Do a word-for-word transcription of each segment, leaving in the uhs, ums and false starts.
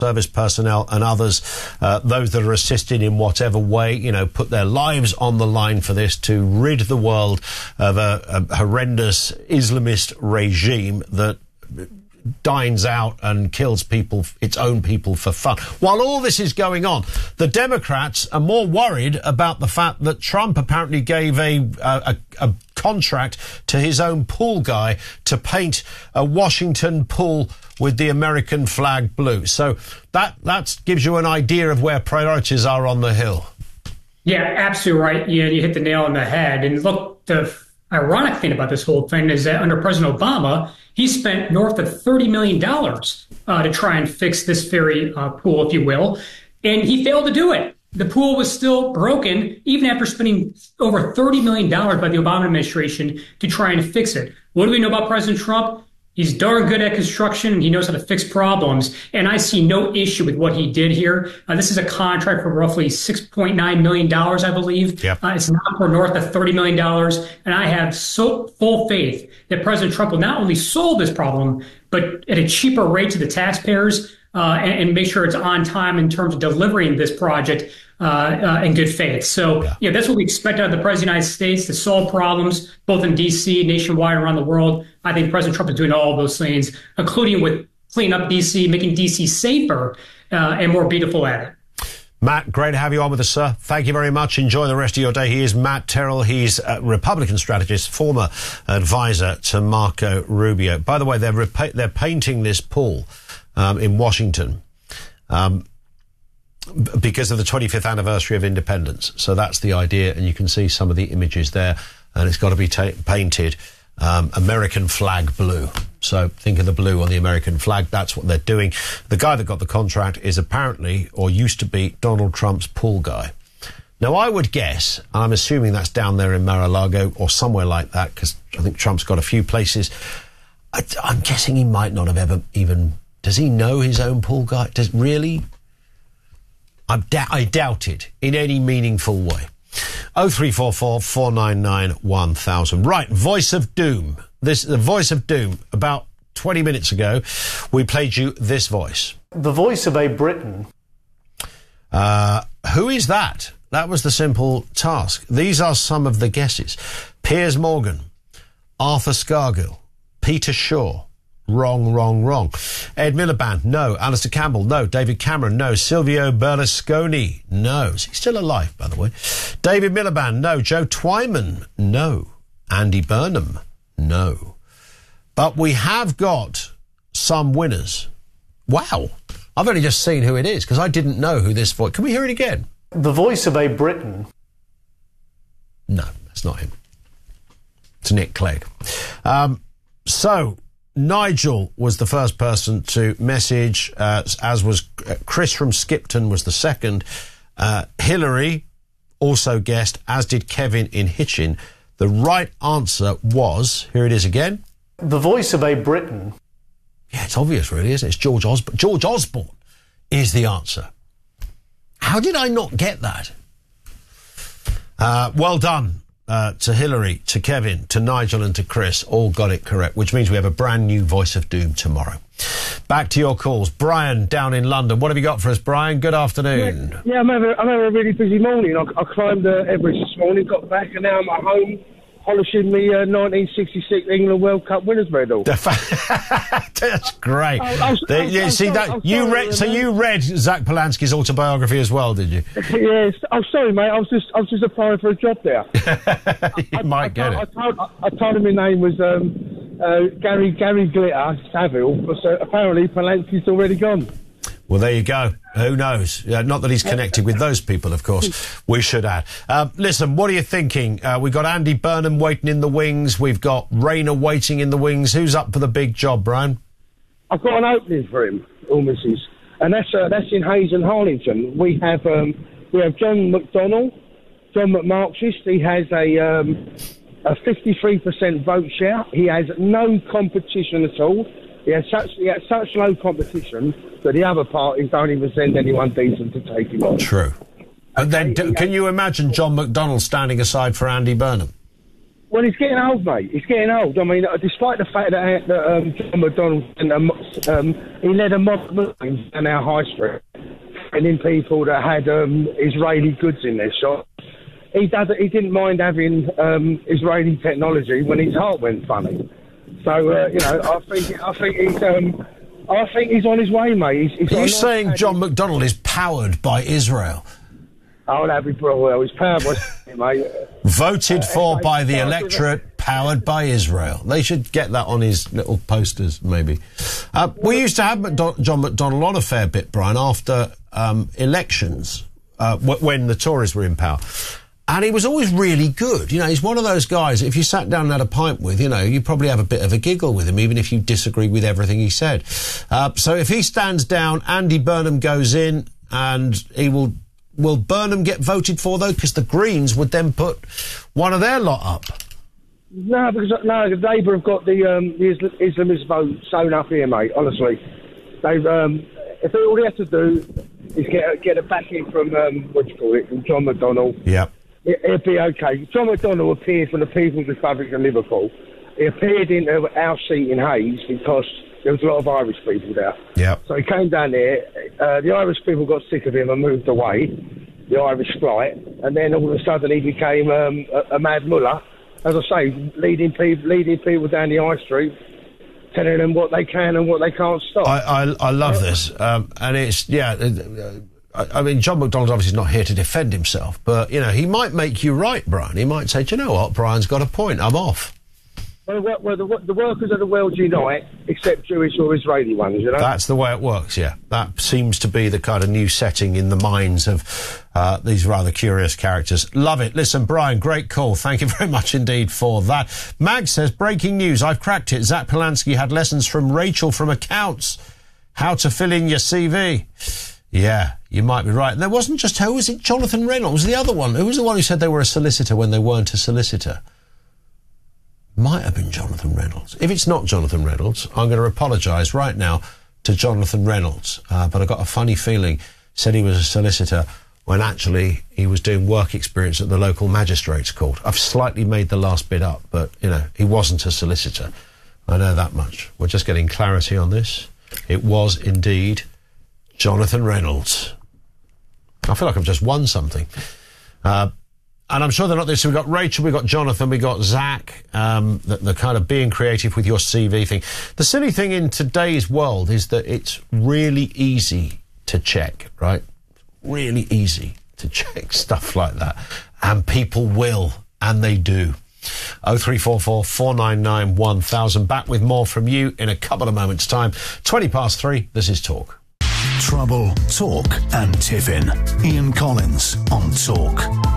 service personnel and others, uh, those that are assisted in whatever way, you know, put their lives on the line for this to rid the world of a, a horrendous Islamist regime that dines out and kills people, its own people, for fun. While all this is going on, the Democrats are more worried about the fact that Trump apparently gave a, a, a contract to his own pool guy to paint a Washington pool with the American flag blue. So that that gives you an idea of where priorities are on the Hill. Yeah, absolutely right. Yeah, you hit the nail on the head. And look, the ironic thing about this whole thing is that under President Obama, he spent north of thirty million dollars uh, to try and fix this very uh, pool, if you will, and he failed to do it. The pool was still broken, even after spending over thirty million dollars by the Obama administration to try and fix it. What do we know about President Trump? He's darn good at construction, and he knows how to fix problems, and I see no issue with what he did here. Uh, this is a contract for roughly six point nine million dollars, I believe. Yep. Uh, it's not for north of thirty million dollars, and I have so full faith that President Trump will not only solve this problem, but at a cheaper rate to the taxpayers, uh, and, and make sure it's on time in terms of delivering this project uh, uh, in good faith. So, yeah. yeah, that's what we expect out of the President of the United States, to solve problems, both in D C, nationwide, around the world. I think President Trump is doing all of those things, including with cleaning up D C, making D C safer uh, and more beautiful at it. Matt, great to have you on with us, sir. Thank you very much. Enjoy the rest of your day. He is Matt Terrell. He's a Republican strategist, former advisor to Marco Rubio. By the way, they're repa- they're painting this pool um, in Washington um, b- because of the twenty-fifth anniversary of independence. So that's the idea, and you can see some of the images there, and it's got to be ta- painted um, American flag blue. So think of the blue on the American flag. That's what they're doing. The guy that got the contract is apparently, or used to be, Donald Trump's pool guy. Now, I would guess, and I'm assuming that's down there in Mar-a-Lago or somewhere like that, because I think Trump's got a few places. I, I'm guessing he might not have ever even... Does he know his own pool guy? Does really? I, da- I doubt it in any meaningful way. oh three four four, four nine nine, one thousand. Right, Voice of Doom. This the Voice of Doom. About twenty minutes ago, we played you this voice. The voice of a Britain. Uh, who is that? That was the simple task. These are some of the guesses. Piers Morgan, Arthur Scargill, Peter Shaw. Wrong, wrong, wrong. Ed Miliband, no. Alistair Campbell, no. David Cameron, no. Silvio Berlusconi, no. Is he still alive, by the way? David Miliband, no. Joe Twyman, no. Andy Burnham, no. But we have got some winners. Wow. I've only just seen who it is, because I didn't know who this voice... Can we hear it again? The voice of a Britain. No, that's not him. It's Nick Clegg. Um, so... Nigel was the first person to message, uh, as was uh, Chris from Skipton was the second. Uh, Hillary also guessed, as did Kevin in Hitchin. The right answer was, here it is again. The voice of a Britain. Yeah, it's obvious, really, isn't it? It's George Osborne. George Osborne is the answer. How did I not get that? Uh, well done. Uh, to Hillary, to Kevin, to Nigel and to Chris, all got it correct, which means we have a brand new Voice of Doom tomorrow. Back to your calls. Brian, down in London. What have you got for us, Brian? Good afternoon. Yeah, yeah I'm, having, I'm having a really busy morning. I, I climbed uh, Everest this morning, got back, and now I'm at home polishing the uh, nineteen sixty-six England World Cup winners medal. That's great. I, I was, the, I was, you I was, see I was, that I was you sorry, read, so man. you read Zach Polanski's autobiography as well, did you? Yes. I'm sorry, mate. I was just I was just applying for a job there. you I, might I, get I, it. I, told, I told him my name was um, uh, Gary Gary Glitter Saville, but uh, apparently Polanski's already gone. Well, there you go. Who knows? Uh, not that he's connected with those people, of course. We should add. Uh, listen, what are you thinking? Uh, we've got Andy Burnham waiting in the wings. We've got Rayner waiting in the wings. Who's up for the big job, Brian? I've got an opening for him, or missus, and that's uh, that's in Hayes and Harlington. We have um, we have John McDonnell, John McMarxist. He has a um, a fifty-three percent vote share. He has no competition at all. He has such he has such low competition that the other parties don't even send anyone decent to take him on. True. And then, d- can you imagine John McDonnell standing aside for Andy Burnham? Well, he's getting old, mate. He's getting old. I mean, despite the fact that, that um, John McDonnell, um, he led a mob movement in our high street, and in people that had um, Israeli goods in their shop, he doesn't. He didn't mind having um, Israeli technology when his heart went funny. So uh, you know, I think I think he's um, I think he's on his way, mate. He's, he's Are you saying nice John McDonnell is powered by Israel? Oh, that'd be brilliant. Well, he's powered by mate. Voted for uh, by the electorate, powered by Israel. They should get that on his little posters, maybe. Uh, we used to have McDo- John McDonnell on a fair bit, Brian, after um, elections, uh, w- when the Tories were in power. And he was always really good. You know, he's one of those guys, if you sat down and had a pint with, you know, you probably have a bit of a giggle with him, even if you disagree with everything he said. Uh, so if he stands down, Andy Burnham goes in, and he will... Will Burnham get voted for, though? Because the Greens would then put one of their lot up. No, because no, Labour have got the um, the Islamist vote sewn up here, mate. Honestly, they've um, if all they have to do is get get a backing from um, what do you call it, from John McDonnell. Yeah, it, it'll be okay. John McDonnell appeared from the People's Republic of Liverpool. He appeared into our seat in Hayes because there was a lot of Irish people there. Yeah. So he came down there. Uh, the Irish people got sick of him and moved away, the Irish flight. And then all of a sudden he became um, a, a mad mullah. As I say, leading people, leading people down the high street, telling them what they can and what they can't stop. I, I, I love this. Um, and it's, yeah, uh, I, I mean, John McDonnell's obviously not here to defend himself, but, you know, he might make you right, Brian. He might say, do you know what, Brian's got a point, I'm off. Well, well the, the workers of the world unite, except Jewish or Israeli ones, you know? That's the way it works, yeah. That seems to be the kind of new setting in the minds of uh, these rather curious characters. Love it. Listen, Brian, great call. Thank you very much indeed for that. Mag says, breaking news, I've cracked it. Zach Polanski had lessons from Rachel from Accounts. How to fill in your C V. Yeah, you might be right. And there wasn't just, who was it? Jonathan Reynolds, the other one. Who was the one who said they were a solicitor when they weren't a solicitor? Might have been Jonathan Reynolds. If it's not Jonathan Reynolds, I'm going to apologise right now to Jonathan Reynolds. Uh, but I got a funny feeling, said he was a solicitor when actually he was doing work experience at the local magistrates court. I've slightly made the last bit up, but, you know, he wasn't a solicitor. I know that much. We're just getting clarity on this. It was indeed Jonathan Reynolds. I feel like I've just won something. Uh, And I'm sure they're not this. We've got Rachel, we've got Jonathan, we've got Zach, um, the, the kind of being creative with your C V thing. The silly thing in today's world is that it's really easy to check, right? Really easy to check stuff like that. And people will, and they do. oh three four four, four nine nine, one thousand. Back with more from you in a couple of moments' time. twenty past three, this is Talk. Trouble, Talk and Tiffin. Ian Collins on Talk.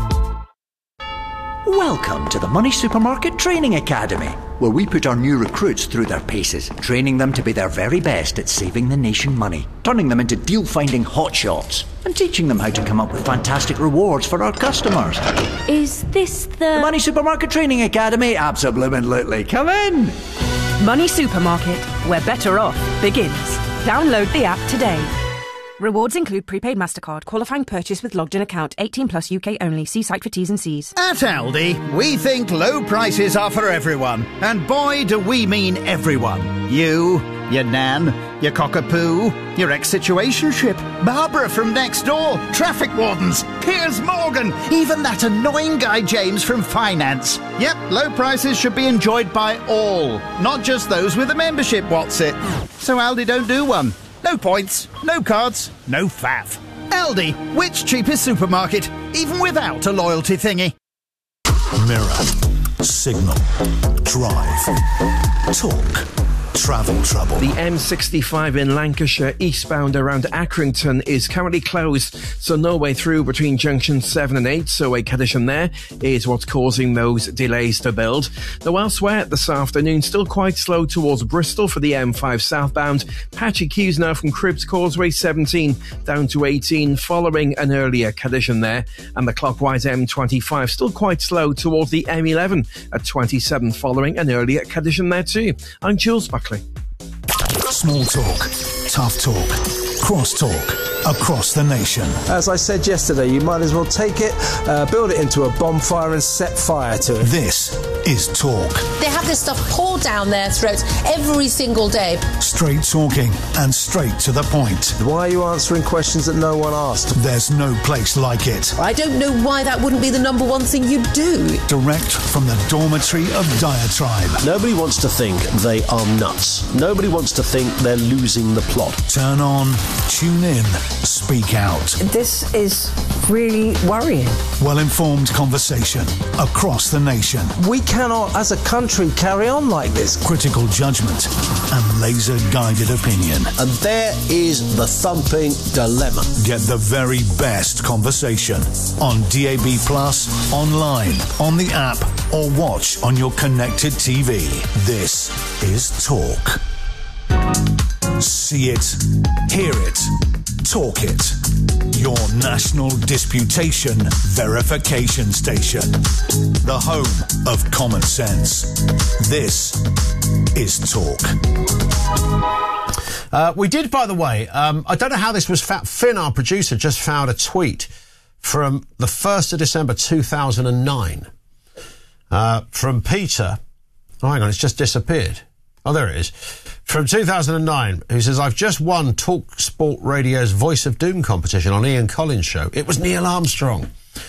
Welcome to the Money Supermarket Training Academy, where we put our new recruits through their paces, training them to be their very best at saving the nation money, turning them into deal-finding hotshots, and teaching them how to come up with fantastic rewards for our customers. Is this the... The Money Supermarket Training Academy? Absolutely. Come in! Money Supermarket, where better off begins. Download the app today. Rewards include prepaid MasterCard, qualifying purchase with logged-in account, eighteen plus U K only. See site for T's and C's. At Aldi, we think low prices are for everyone. And boy, do we mean everyone. You, your nan, your cockapoo, your ex-situationship, Barbara from next door, traffic wardens, Piers Morgan, even that annoying guy James from finance. Yep, low prices should be enjoyed by all, not just those with a membership, what's it? So Aldi don't do one. No points, no cards, no faff. Aldi, which cheapest supermarket, even without a loyalty thingy? Mirror, Signal, Drive, Talk. Travel trouble. The M sixty-five in Lancashire eastbound around Accrington is currently closed, so no way through between junctions seven and eight, so a condition there is what's causing those delays to build. Though elsewhere this afternoon, still quite slow towards Bristol for the M five southbound. Patchy queues now from Cribbs Causeway seventeen down to eighteen following an earlier collision there, and the clockwise M twenty-five still quite slow towards the M eleven at twenty-seven following an earlier collision there too. I'm Jules Buckley. Small talk, tough talk, cross talk, across the nation. As I said yesterday, you might as well take it, uh, build it into a bonfire and set fire to it. This is talk. They have this stuff poured down their throats every single day. Straight talking and straight to the point. Why are you answering questions that no one asked? There's no place like it. I don't know why that wouldn't be the number one thing you do. Direct from the dormitory of diatribe. Nobody wants to think they are nuts. Nobody wants to think they're losing the plot. Turn on, tune in, speak out. This is really worrying. Well-informed conversation across the nation. We cannot, as a country, carry on like this. Critical judgment and laser-guided opinion. And there is the thumping dilemma. Get the very best conversation on D A B Plus, online, on the app, or watch on your connected T V. This is Talk. See it, hear it, talk it. Your national disputation verification station. The home of common sense. This is Talk. Uh, we did, by the way, um, I don't know how this was found. Finn, our producer, just found a tweet from the first of December two thousand nine uh, from Peter. Oh, hang on, it's just disappeared. Oh, there it is. From two thousand nine, who says, I've just won Talk Sport Radio's Voice of Doom competition on Ian Collins' show. It was Neil Armstrong.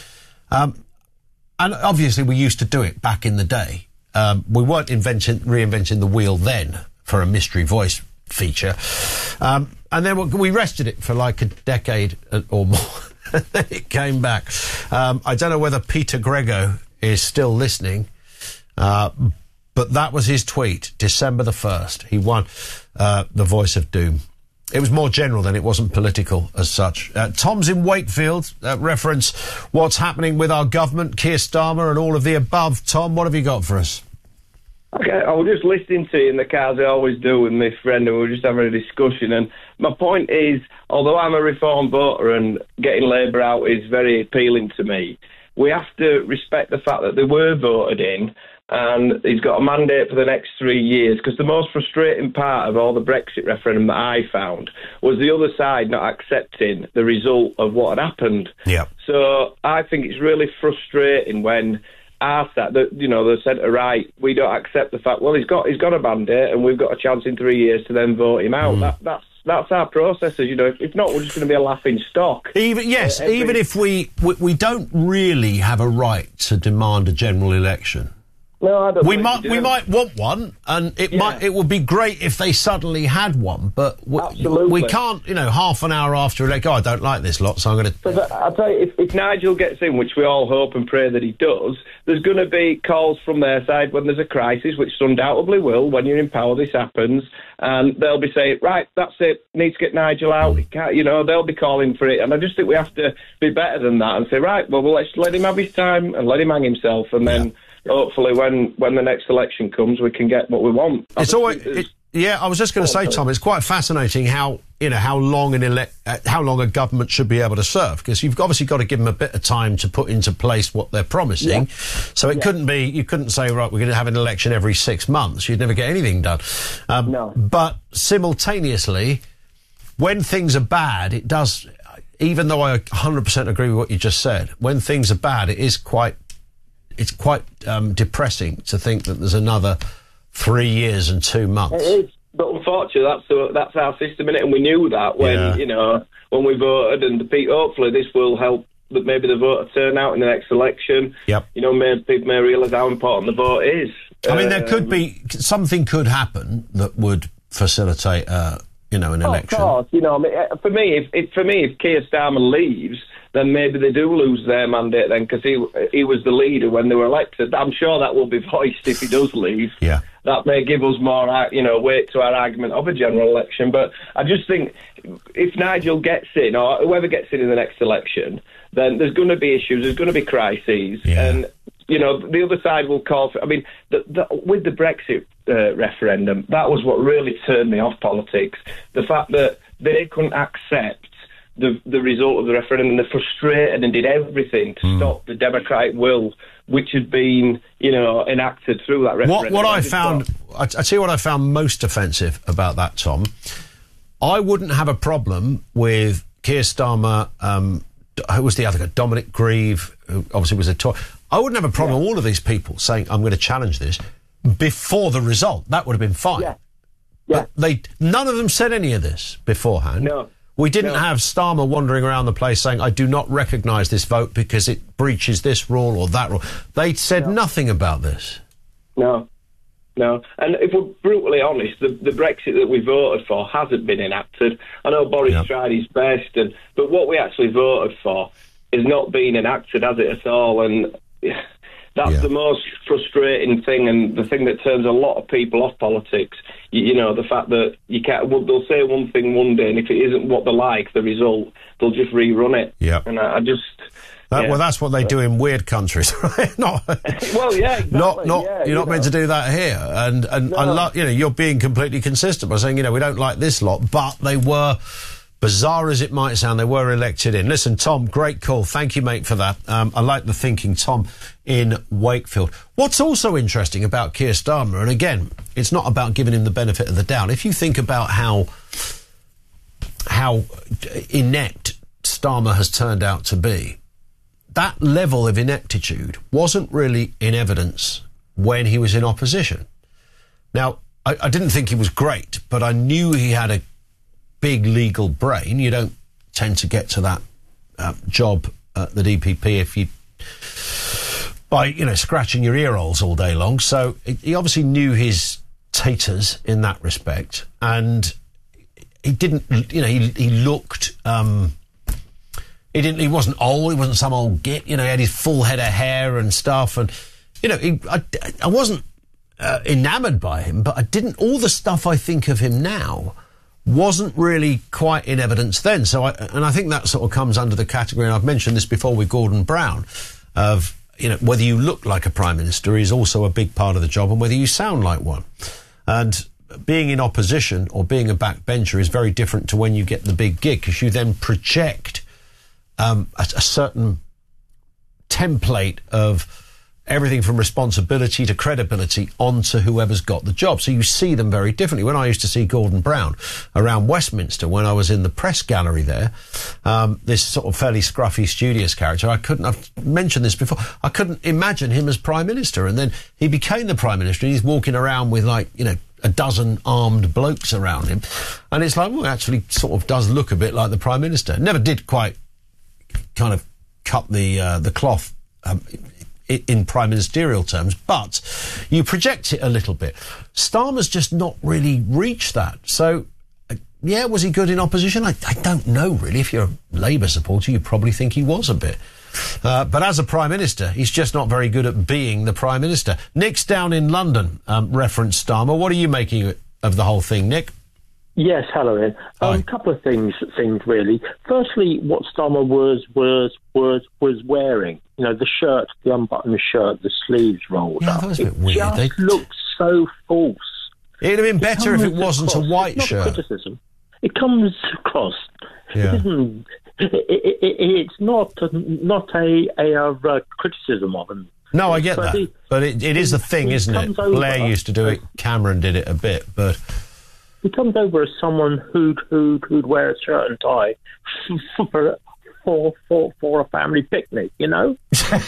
Um, and obviously we used to do it back in the day. Um, we weren't inventing, reinventing the wheel then for a mystery voice feature. Um, and then we rested it for like a decade or more. Then it came back. Um, I don't know whether Peter Grego is still listening, uh, but that was his tweet, December the first. He won uh, the Voice of Doom. It was more general than it wasn't political as such. Uh, Tom's in Wakefield. Uh, reference what's happening with our government, Keir Starmer and all of the above. Tom, what have you got for us? Okay, I was just listening to you in the car, as I always do with my friend, and we were just having a discussion. And my point is, although I'm a Reform voter and getting Labour out is very appealing to me, we have to respect the fact that they were voted in, and he's got a mandate for the next three years, because the most frustrating part of all the Brexit referendum that I found was the other side not accepting the result of what had happened. Yeah. So I think it's really frustrating when asked that, that, you know, the centre right, we don't accept the fact, well, he's got he's got a mandate and we've got a chance in three years to then vote him out. Mm. That, that's that's our processes, you know. If, if not, we're just going to be a laughing stock. Even yes, uh, every... even if we, we we don't really have a right to demand a general election. No, I don't. We might we might want one, and it yeah. might it would be great if they suddenly had one, but we, we can't, you know, half an hour after elect. Oh, I don't like this lot, so I'm going to. I'll tell you, if, if Nigel gets in, which we all hope and pray that he does, there's going to be calls from their side when there's a crisis, which undoubtedly will. When you're in power, this happens, and they'll be saying, right, that's it, need to get Nigel out. Mm. Can't, you know, they'll be calling for it, and I just think we have to be better than that and say, right, well, well let's let him have his time and let him hang himself, and then. Yeah. Hopefully, when, when the next election comes, we can get what we want. It's always, it, yeah. I was just going to say, Tom, it's quite fascinating how you know how long an ele- uh, how long a government should be able to serve, because you've obviously got to give them a bit of time to put into place what they're promising. Yeah. So it yeah. couldn't be you couldn't say, right, we're going to have an election every six months. You'd never get anything done. Um, no. But simultaneously, when things are bad, it does. Even though I one hundred percent agree with what you just said, when things are bad, it is quite. It's quite um, depressing to think that there's another three years and two months. It is, but unfortunately, that's the, that's our system, innit? And we knew that when yeah. you know when we voted, and the, hopefully this will help that maybe the voter turnout in the next election. Yep. You know, may, people may realise how important the vote is. I mean, there um, could be something could happen that would facilitate, uh, you know, an oh, election. Of course, you know, I mean, for me, if, if for me, if Keir Starmer leaves, then maybe they do lose their mandate then, because he he was the leader when they were elected. I'm sure that will be voiced if he does leave. Yeah. That may give us more, you know, weight to our argument of a general election. But I just think if Nigel gets in, or whoever gets in in the next election, then there's going to be issues, there's going to be crises. Yeah. And, you know, the other side will call for... I mean, the, the, with the Brexit uh, referendum, that was what really turned me off politics. The fact that they couldn't accept The, the result of the referendum, and they're frustrated and did everything to mm. stop the democratic will, which had been, you know, enacted through that referendum. What, what I, I found, I, I tell you what I found most offensive about that, Tom. I wouldn't have a problem with Keir Starmer. Um, who was the other guy? Dominic Grieve, who obviously was a Tory. I wouldn't have a problem with all of these people saying, I'm going to challenge this before the result. That would have been fine. Yeah. Yeah. But they, none of them said any of this beforehand. No. We didn't No. have Starmer wandering around the place saying, I do not recognise this vote because it breaches this rule or that rule. They said No. nothing about this. No. No, and if we're brutally honest, the, the Brexit that we voted for hasn't been enacted. I know Boris Yep. tried his best, and but what we actually voted for is not being enacted, has it at all? And that's Yeah. the most frustrating thing, and the thing that turns a lot of people off politics. You, you know, the fact that you can't. Well, they'll say one thing one day, and if it isn't what they like, the result, they'll just rerun it. Yeah, and I, I just. That, yeah. Well, that's what they do in weird countries, right? not, well, yeah, exactly. not, not. yeah, you're you not know. meant to do that here. And and No. I love, you know, you're being completely consistent by saying, you know, we don't like this lot, but they were, bizarre as it might sound, they were elected in. Listen, Tom, great call. Thank you, mate, for that. Um, I like the thinking, Tom, in Wakefield. What's also interesting about Keir Starmer, and again, it's not about giving him the benefit of the doubt. If you think about how how inept Starmer has turned out to be, that level of ineptitude wasn't really in evidence when he was in opposition. Now, I, I didn't think he was great, but I knew he had a big legal brain. You don't tend to get to that uh, job at the D P P if you by you know scratching your ear holes all day long. So he obviously knew his taters in that respect, and he didn't. You know, he he looked. Um, He didn't. He wasn't old. He wasn't some old git. You know, he had his full head of hair and stuff. And you know, he, I, I wasn't uh, enamoured by him, but I didn't. All the stuff I think of him now wasn't really quite in evidence then. So, I, and I think that sort of comes under the category. And I've mentioned this before with Gordon Brown, of you know whether you look like a prime minister is also a big part of the job, and whether you sound like one. And being in opposition or being a backbencher is very different to when you get the big gig, because you then project Um, a, a certain template of everything from responsibility to credibility onto whoever's got the job. So you see them very differently. When I used to see Gordon Brown around Westminster, when I was in the press gallery there, um, this sort of fairly scruffy, studious character, I couldn't, I've mentioned this before, I couldn't imagine him as Prime Minister. And then he became the Prime Minister, and he's walking around with, like, you know, a dozen armed blokes around him. And it's like, well, it actually sort of does look a bit like the Prime Minister. Never did quite kind of cut the uh, the cloth um, in, in prime ministerial terms, but you project it a little bit. Starmer's just not really reached that. So, uh, yeah, was he good in opposition? I, I don't know, really. If you're a Labour supporter, you probably think he was a bit. Uh, but as a Prime Minister, he's just not very good at being the Prime Minister. Nick's down in London, um, referenced Starmer. What are you making of the whole thing, Nick? Yes, hello, Ian. Um, a couple of things, things really. Firstly, what Starmer was was was was wearing. You know, the shirt, the unbuttoned shirt, the sleeves rolled Yeah, up. that was a bit it weird. just They- looked so false. It'd have been It better if it comes wasn't a across- white it's not shirt. A criticism. It comes across. Yeah. It isn't. It, it, it, it's not a, not a, a, a criticism of him. No, I get But that. he- But it, it is a thing, he isn't it? comes over- Blair used to do it. Cameron did it a bit, but He comes over as someone who'd who'd who'd wear a shirt and tie for for for, for a family picnic, you know.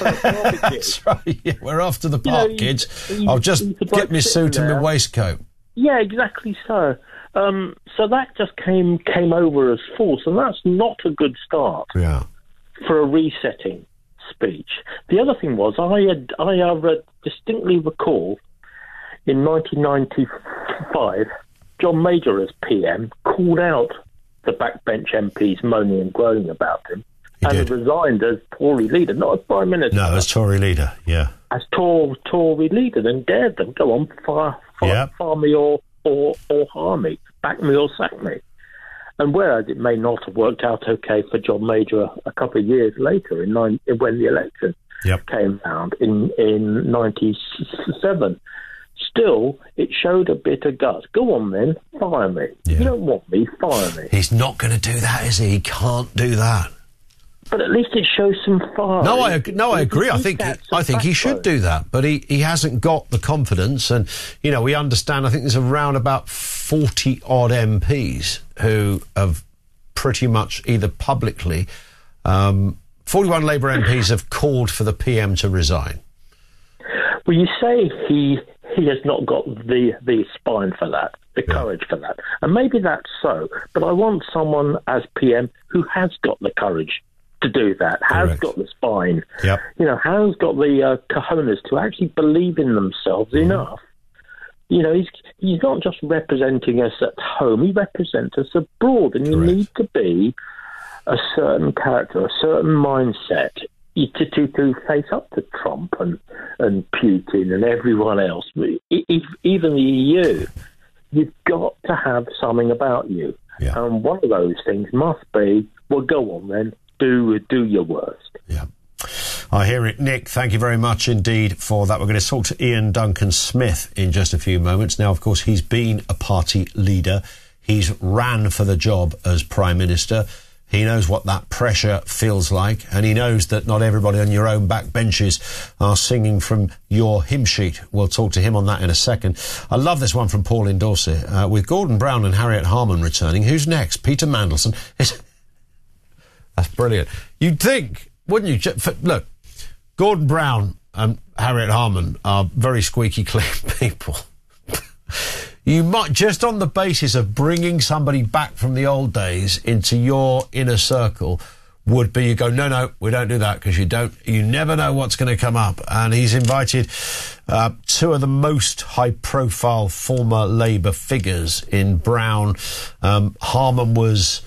that's right. Yeah, we're off to the You know, park, he- kids. he- I'll just he could, get like, my sit suit and my there. waistcoat. Yeah, exactly so. Um, so that just came came over as false, and that's not a good start Yeah. for a resetting speech. The other thing was, I had I have uh, distinctly recall in nineteen ninety-five, John Major as P M called out the backbench M Ps moaning and groaning about him, He and did. resigned as Tory leader, not as Prime Minister. No, as Tory leader, yeah. As Tor- Tory leader, then dared them, go on, fire, fire, Yep. fire me or, or, or harm me, back me or sack me. And whereas it may not have worked out okay for John Major a, a couple of years later, in nine, when the election Yep. came round in, in ninety-seven, still, it showed a bit of guts. Go on then, fire me. Yeah. You don't want me, fire me. He's not going to do that, is he? He can't do that. But at least it shows some fire. No, I ag- no, I It- agree. I it think gets some I think he should backbone. do that, but he, he hasn't got the confidence. And you know, we understand. I think there's around about forty odd M Ps who have pretty much either publicly um, forty-one Labour M Ps have called for the P M to resign. Well, you say he he has not got the the spine for that, the yeah. courage for that, and maybe that's so. But I want someone as P M who has got the courage to do that, has Correct. got the spine, yep. you know, has got the uh, cojones to actually believe in themselves mm. enough. You know, he's he's not just representing us at home; he represents us abroad, and you Correct. need to be a certain character, a certain mindset to to, to face up to Trump and and Putin and everyone else. If, even the E U, you've got to have something about you, yeah. and one of those things must be, well, go on then. Do do your worst. Yeah. I hear it. Nick, thank you very much indeed for that. We're going to talk to Ian Duncan Smith in just a few moments. Now, of course, he's been a party leader. He's ran for the job as Prime Minister. He knows what that pressure feels like, and he knows that not everybody on your own back benches are singing from your hymn sheet. We'll talk to him on that in a second. I love this one from Paul in Dorset. Uh, with Gordon Brown and Harriet Harman returning, who's next? Peter Mandelson. It's That's brilliant. You'd think, wouldn't you? Look, Gordon Brown and Harriet Harman are very squeaky clean people. You might, just on the basis of bringing somebody back from the old days into your inner circle, would be you go, no, no, we don't do that, because you don't, you never know what's going to come up. And he's invited uh, two of the most high-profile former Labour figures in Brown. Um, Harman was...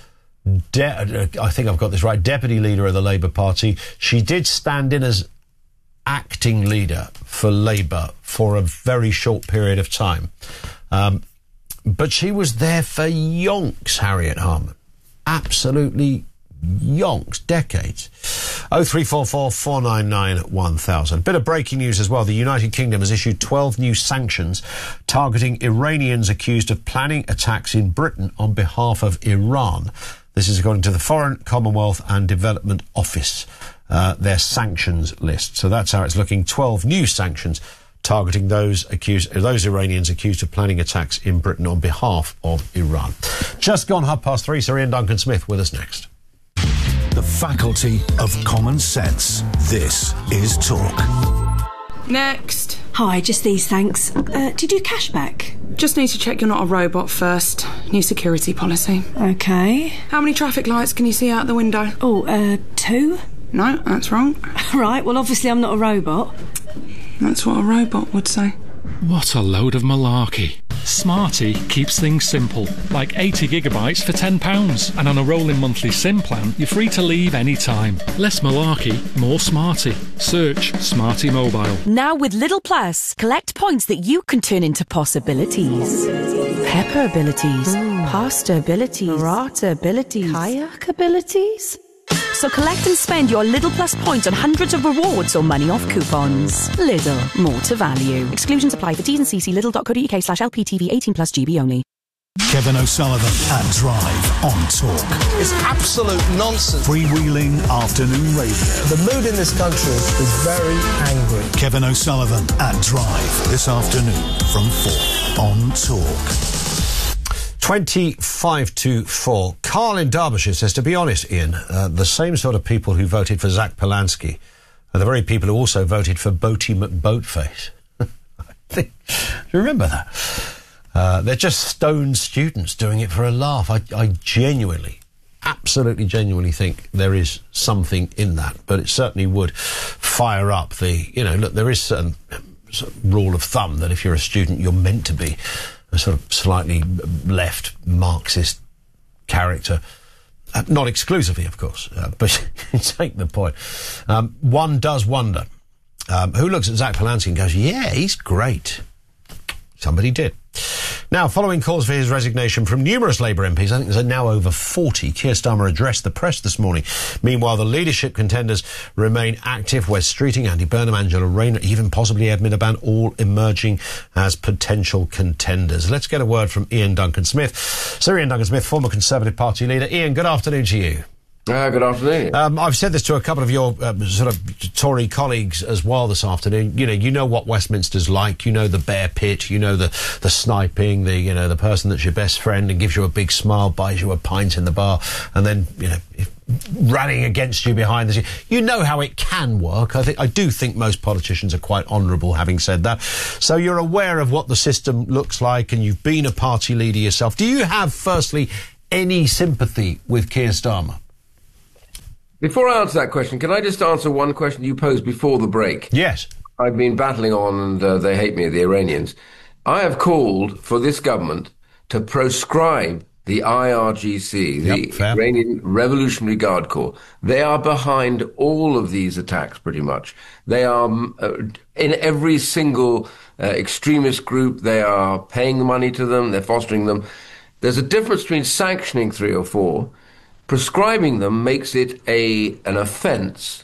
De- I think I've got this right, deputy leader of the Labour Party. She did stand in as acting leader for Labour for a very short period of time. Um, but she was there for yonks, Harriet Harman. Absolutely yonks, decades. oh three four four, four nine nine, one thousand. Bit of breaking news as well. The United Kingdom has issued twelve new sanctions targeting Iranians accused of planning attacks in Britain on behalf of Iran. This is according to the Foreign, Commonwealth and Development Office, uh, their sanctions list. So that's how it's looking. twelve new sanctions targeting those accused, those Iranians accused of planning attacks in Britain on behalf of Iran. Just gone half past three, Sir Ian Duncan Smith with us next. The faculty of common sense. This is Talk. Next. Hi, just these, thanks. Uh, do you do cashback? Just need to check you're not a robot first. New security policy. Okay. How many traffic lights can you see out the window? Oh, uh, two? No, that's wrong. Right, well, obviously I'm not a robot. That's what a robot would say. What a load of malarkey. Smarty keeps things simple, like eighty gigabytes for ten pounds, and on a rolling monthly SIM plan, you're free to leave any time. Less malarkey, more Smarty. Search Smarty Mobile. Now with Lidl Plus, collect points that you can turn into possibilities. Pepper abilities, mm. pasta abilities, burrata abilities, kayak abilities. So collect and spend your Lidl Plus points on hundreds of rewards or money off coupons. Lidl, more to value. Exclusions apply for T's and C's. Lidl.co.uk slash LPTV eighteen plus G B only. Kevin O'Sullivan at Drive on Talk. It's absolute nonsense. Freewheeling afternoon radio. The mood in this country is very angry. Kevin O'Sullivan at Drive this afternoon from four on Talk. twenty-five to four. Carl in Derbyshire says, to be honest, Ian, uh, the same sort of people who voted for Zach Polanski are the very people who also voted for Boaty McBoatface. I think, do you remember that? Uh, they're just stoned students doing it for a laugh. I, I genuinely, absolutely genuinely think there is something in that, but it certainly would fire up the, you know, look, there is certain sort of rule of thumb that if you're a student, you're meant to be a sort of slightly left Marxist character. Uh, not exclusively, of course, uh, but you take the point. Um, one does wonder, um, who looks at Zach Polanski and goes, yeah, he's great. Somebody did. Now, following calls for his resignation from numerous Labour M Ps, I think there's now over forty, Keir Starmer addressed the press this morning. Meanwhile, the leadership contenders remain active. Wes Streeting, Andy Burnham, Angela Rayner, even possibly Ed Miliband, all emerging as potential contenders. Let's get a word from Ian Duncan Smith. Sir Ian Duncan Smith, former Conservative Party leader. Ian, good afternoon to you. Uh, good afternoon. Um, I've said this to a couple of your uh, sort of Tory colleagues as well this afternoon. You know, you know what Westminster's like. You know the bear pit. You know the the sniping. The you know the person that's your best friend and gives you a big smile, buys you a pint in the bar, and then you know if rallying against you behind the scenes. You know how it can work. I think I do think most politicians are quite honourable, having said that. So you're aware of what the system looks like, and you've been a party leader yourself. Do you have, firstly, any sympathy with Keir Starmer? Before I answer that question, can I just answer one question you posed before the break? Yes. I've been battling on, and uh, they hate me, the Iranians. I have called for this government to proscribe the I R G C, the yep, Iranian Revolutionary Guard Corps. They are behind all of these attacks, pretty much. They are uh, in every single uh, extremist group. They are paying money to them. They're fostering them. There's a difference between sanctioning three or four. Prescribing them makes it a an offence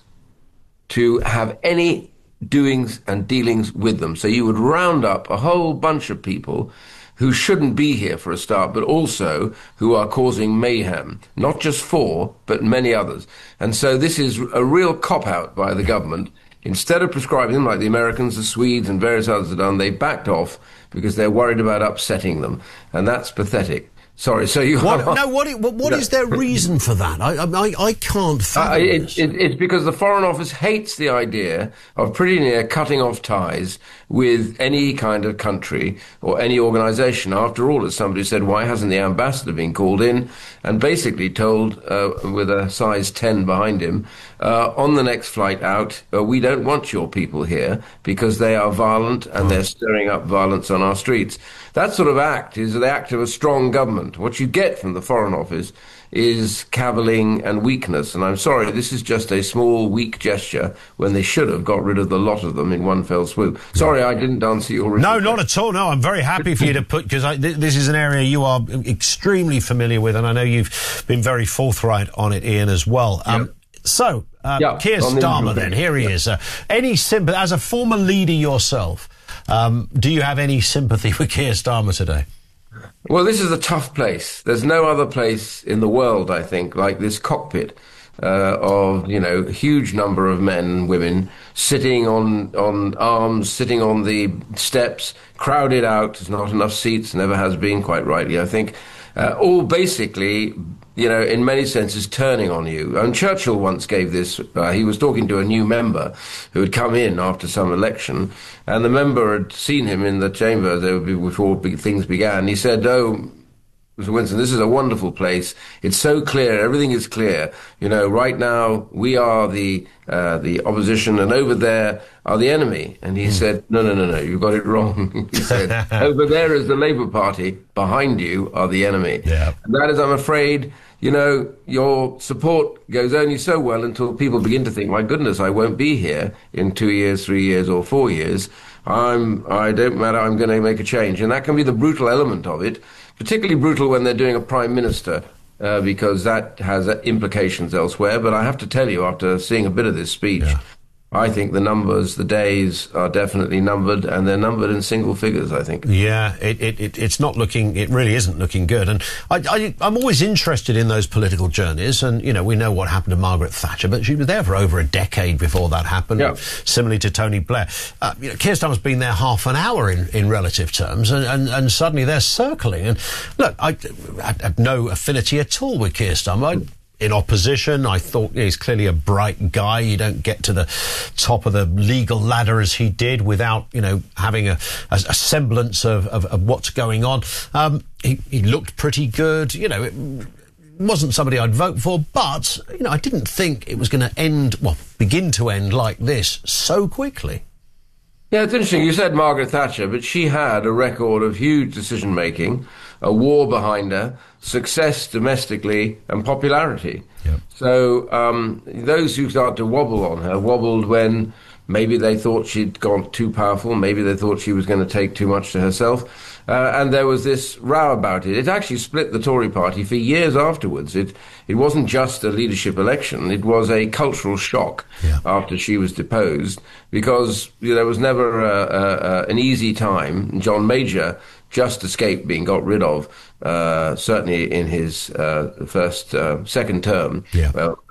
to have any doings and dealings with them. So you would round up a whole bunch of people who shouldn't be here for a start, but also who are causing mayhem. Not just four, but many others. And so this is a real cop-out by the government. Instead of prescribing them, like the Americans, the Swedes, and various others have done, they backed off because they're worried about upsetting them. And that's pathetic. Sorry, so you... What, no, what, what, what is their reason for that? I, I, I can't fathom uh, it, it, It's because the Foreign Office hates the idea of pretty near cutting off ties with any kind of country or any organisation. After all, as somebody said, why hasn't the ambassador been called in and basically told, uh, with a size ten behind him, uh, on the next flight out, uh, we don't want your people here because they are violent and they're stirring up violence on our streets. That sort of act is the act of a strong government. What you get from the Foreign Office is cavilling and weakness. And I'm sorry, this is just a small, weak gesture when they should have got rid of the lot of them in one fell swoop. Sorry, I didn't answer your... No, not at all. No, I'm very happy for you to put... Because th- this is an area you are extremely familiar with, and I know you've been very forthright on it, Ian, as well. Um, yep. So, uh, yep. Keir Starmer, then, here he yep. is. Uh, any sympathy... As a former leader yourself... Um, do you have any sympathy with Keir Starmer today? Well, this is a tough place. There's no other place in the world, I think, like this cockpit uh, of, you know, a huge number of men and women sitting on, on arms, sitting on the steps, crowded out. There's not enough seats, never has been, quite rightly, I think. Uh, all basically... you know, in many senses, turning on you. And Churchill once gave this, uh, he was talking to a new member who had come in after some election, and the member had seen him in the chamber before things began. He said, oh, Mister Winston, this is a wonderful place. It's so clear. Everything is clear. You know, right now, we are the uh, the opposition, and over there are the enemy. And he mm. said, no, no, no, no, you got it wrong. He said, over there is the Labour Party. Behind you are the enemy. Yeah. And that is, I'm afraid... You know, your support goes only so well until people begin to think, my goodness, I won't be here in two years, three years, or four years. I'm, I don't matter, I'm going to make a change. And that can be the brutal element of it, particularly brutal when they're doing a prime minister, uh, because that has uh, implications elsewhere. But I have to tell you, after seeing a bit of this speech, yeah. I think the numbers, the days are definitely numbered, and they're numbered in single figures, I think. Yeah, it, it, it, it's not looking, it really isn't looking good. And I, I, I'm always interested in those political journeys, and, you know, we know what happened to Margaret Thatcher, but she was there for over a decade before that happened, yeah. similarly to Tony Blair. Uh, you know, Keir Starmer's been there half an hour in, in relative terms, and, and, and suddenly they're circling. And look, I, I had no affinity at all with Keir Starmer. I, in opposition, I thought he's clearly a bright guy. You don't get to the top of the legal ladder as he did without, you know, having a, a, a semblance of, of, of what's going on. Um, he, he looked pretty good. You know, it wasn't somebody I'd vote for, but, you know, I didn't think it was going to end, well, begin to end like this so quickly. Yeah, it's interesting. You said Margaret Thatcher, but she had a record of huge decision-making, a war behind her, success domestically, and popularity. Yep. So um, those who start to wobble on her wobbled when maybe they thought she'd gone too powerful, maybe they thought she was going to take too much to herself. Uh, and there was this row about it. It actually split the Tory party for years afterwards. It it wasn't just a leadership election. It was a cultural shock yeah. after she was deposed, because you know, there was never a, a, a, an easy time. John Major just escaped being got rid of, uh, certainly in his uh, first, uh, second term. Yeah. Well,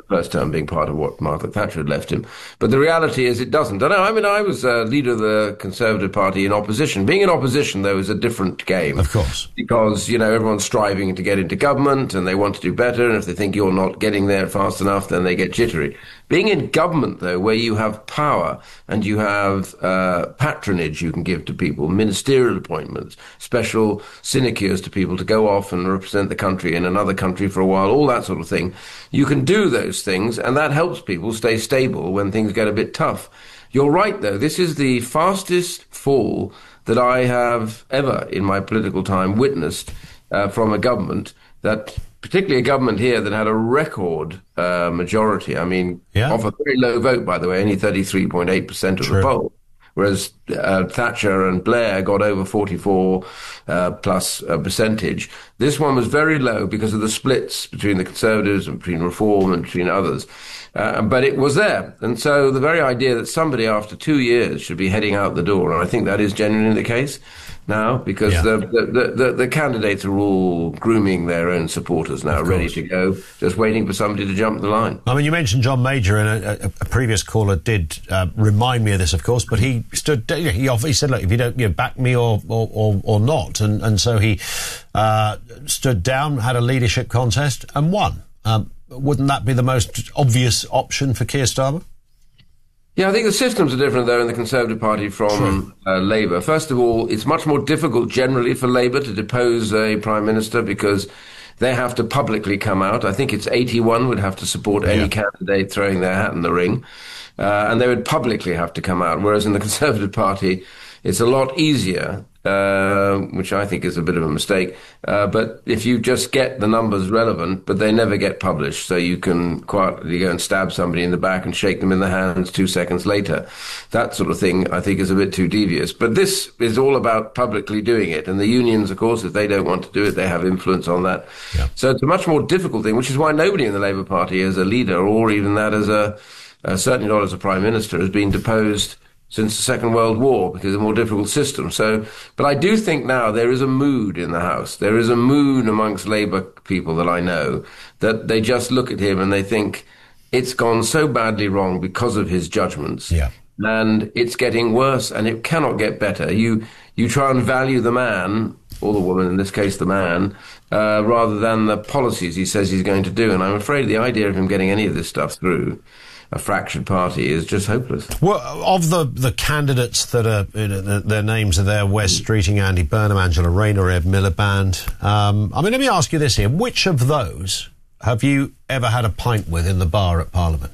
first term being part of what Margaret Thatcher had left him. But the reality is it doesn't. I know, I mean, I was uh, leader of the Conservative Party in opposition. Being in opposition, though, is a different game. Of course. Because, you know, everyone's striving to get into government and they want to do better. And if they think you're not getting there fast enough, then they get jittery. Being in government, though, where you have power and you have uh, patronage you can give to people, ministerial appointments, special sinecures to people to go off and represent the country in another country for a while, all that sort of thing. You can do those things, and that helps people stay stable when things get a bit tough. You're right, though. This is the fastest fall that I have ever in my political time witnessed uh, from a government that... particularly a government here that had a record uh, majority. I mean, yeah. off a very low vote, by the way, only thirty-three point eight percent of True. the poll, whereas uh, Thatcher and Blair got over forty-four uh, plus uh, percentage. This one was very low because of the splits between the Conservatives and between Reform and between others. Uh, but it was there. And so the very idea that somebody after two years should be heading out the door, and I think that is genuinely the case now, because yeah. the, the, the, the candidates are all grooming their own supporters now, ready to go, just waiting for somebody to jump the line. I mean, you mentioned John Major, and a, a, a previous caller did uh, remind me of this, of course, but he stood, he, he said, look, if you don't you know, back me or, or, or, or not, and, and so he uh, stood down, had a leadership contest, and won. Um, wouldn't that be the most obvious option for Keir Starmer? Yeah, I think the systems are different, though, in the Conservative Party from uh, Labour. First of all, it's much more difficult generally for Labour to depose a Prime Minister because they have to publicly come out. I think it's eighty-one would have to support any yeah. candidate throwing their hat in the ring. Uh, and they would publicly have to come out, whereas in the Conservative Party, it's a lot easier, uh, which I think is a bit of a mistake. Uh, but if you just get the numbers relevant, but they never get published, so you can quietly go and stab somebody in the back and shake them in the hands two seconds later. That sort of thing, I think, is a bit too devious. But this is all about publicly doing it. And the unions, of course, if they don't want to do it, they have influence on that. Yeah. So it's a much more difficult thing, which is why nobody in the Labour Party as a leader, or even that as a, uh, certainly not as a Prime Minister, has been deposed since the Second World War, because of a more difficult system. So, but I do think now there is a mood in the House. There is a mood amongst Labour people that I know that they just look at him and they think it's gone so badly wrong because of his judgments. Yeah. And it's getting worse and it cannot get better. You, you try and value the man, or the woman, in this case the man, uh, rather than the policies he says he's going to do. And I'm afraid the idea of him getting any of this stuff through a fractured party is just hopeless. Well, of the, the candidates that are, you know, the, their names are there, Wes Streeting, Andy Burnham, Angela Rayner, Ed Miliband. Um, I mean, let me ask you this here. Which of those have you ever had a pint with in the bar at Parliament?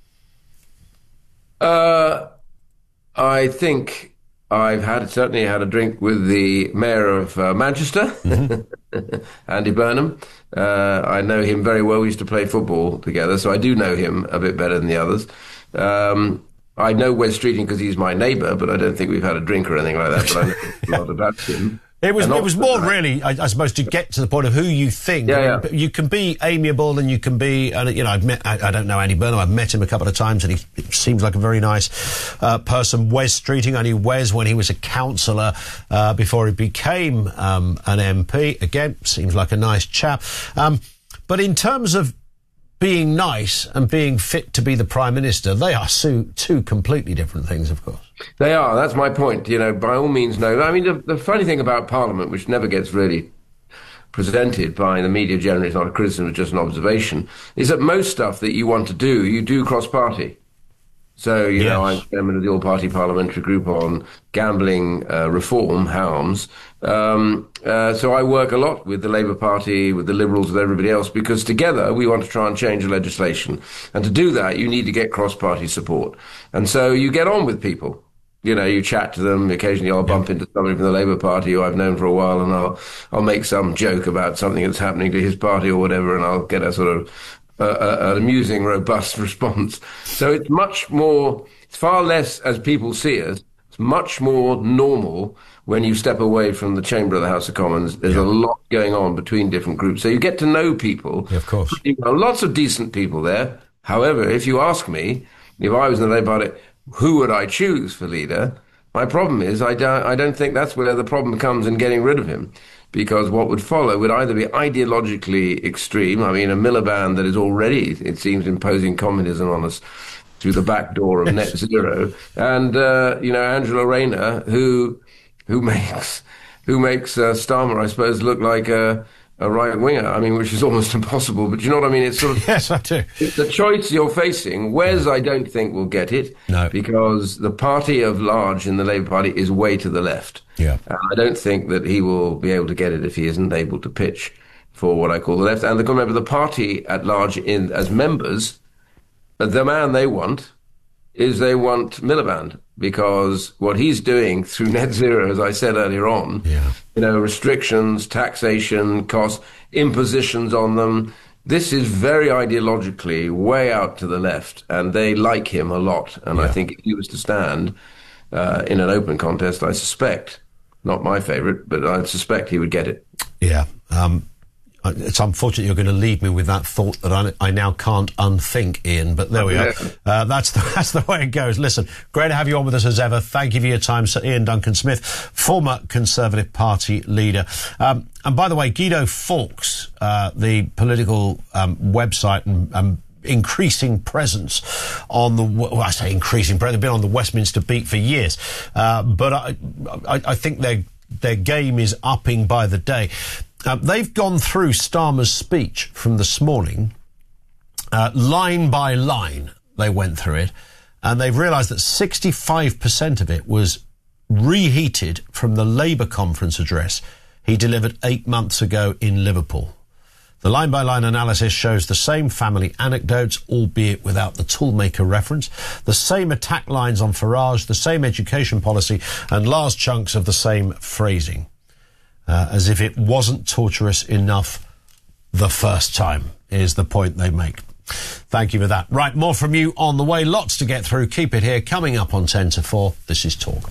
Uh, I think I've had certainly had a drink with the Mayor of uh, Manchester, mm-hmm. Andy Burnham. Uh, I know him very well. We used to play football together, so I do know him a bit better than the others. Um, I know Wes Streeting because he's my neighbour, but I don't think we've had a drink or anything like that. But I know a lot about him. It was it was more really, I, I suppose, to get to the point of who you think. Yeah, yeah. You can be amiable and you can be, uh, you know, I've met, I, I don't know Andy Burnham, I've met him a couple of times and he seems like a very nice uh, person. Wes Streeting, I knew Wes when he was a councillor uh, before he became um, an M P. Again, seems like a nice chap. Um, but in terms of being nice and being fit to be the Prime Minister, they are two, two completely different things, of course. They are. That's my point. You know, by all means, no. I mean, the, the funny thing about Parliament, which never gets really presented by the media generally, it's not a criticism, it's just an observation, is that most stuff that you want to do, you do cross-party. So, you yes. know, I'm chairman of the all-party parliamentary group on gambling uh, reform, HALMS. Um, uh, so I work a lot with the Labour Party, with the Liberals, with everybody else, because together we want to try and change the legislation. And to do that, you need to get cross-party support. And so you get on with people. You know, you chat to them. Occasionally I'll bump into somebody from the Labour Party who I've known for a while, and I'll, I'll make some joke about something that's happening to his party or whatever, and I'll get a sort of Uh, an amusing, robust response. So it's much more, it's far less, as people see it, it's much more normal when you step away from the chamber of the House of Commons. There's yeah. a lot going on between different groups. So you get to know people. Yeah, of course. There are lots of decent people there. However, if you ask me, if I was in the Labour Party, who would I choose for leader? My problem is I don't, I don't think that's where the problem comes in getting rid of him. because what would follow would either be ideologically extreme, I mean, a Miliband that is already, it seems, imposing communism on us through the back door of net zero, and, uh, you know, Angela Rayner, who who makes who makes uh, Starmer, I suppose, look like a, a right-winger, I mean, which is almost impossible, but you know what I mean? It's sort of... Yes, I do. The choice you're facing, Wes, I don't think will get it, no, because the party of large in the Labour Party is way to the left. Yeah. Uh, I don't think that he will be able to get it if he isn't able to pitch for what I call the left. And the, remember, the party at large in as members, the man they want is they want Miliband, because what he's doing through net zero, as I said earlier on, yeah. you know, restrictions, taxation, costs, impositions on them, this is very ideologically way out to the left, and they like him a lot. And yeah. I think if he was to stand uh, in an open contest, I suspect, not my favourite, but I suspect he would get it. Yeah. Um, it's unfortunate you're going to leave me with that thought that I, I now can't unthink, Ian, but there we yeah. are. Uh, that's, the, that's the way it goes. Listen, great to have you on with us as ever. Thank you for your time, Sir Ian Duncan-Smith, former Conservative Party leader. Um, and by the way, Guido Fawkes, uh, the political um, website and um, increasing presence on the, well, I say increasing presence, they've been on the Westminster beat for years, uh, but I, I, I think their, their game is upping by the day. Uh, they've gone through Starmer's speech from this morning, uh, line by line. They went through it, and they've realised that sixty-five percent of it was reheated from the Labour conference address he delivered eight months ago in Liverpool. The line-by-line analysis shows the same family anecdotes, albeit without the toolmaker reference, the same attack lines on Farage, the same education policy, and large chunks of the same phrasing. Uh, as if it wasn't torturous enough the first time, is the point they make. Thank you for that. Right, more from you on the way. Lots to get through. Keep it here. Coming up on ten to four, this is Talk.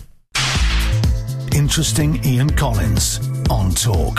Interesting Ian Collins on Talk.